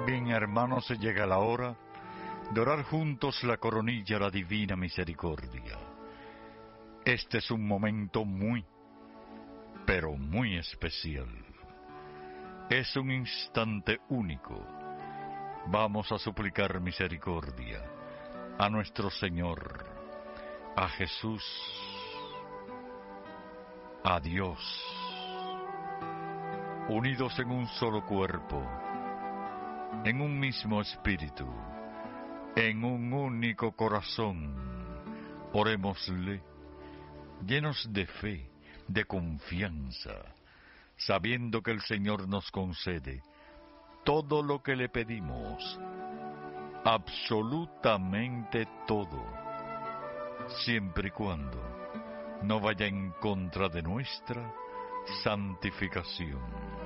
Bien, hermanos, llega la hora de orar juntos la coronilla a la divina misericordia. Este es un momento muy, pero muy especial. Es un instante único. Vamos a suplicar misericordia a nuestro Señor, a Jesús, a Dios, unidos en un solo cuerpo, en un mismo espíritu, en un único corazón. Orémosle, llenos de fe, de confianza, sabiendo que el Señor nos concede todo lo que le pedimos, absolutamente todo, siempre y cuando no vaya en contra de nuestra santificación.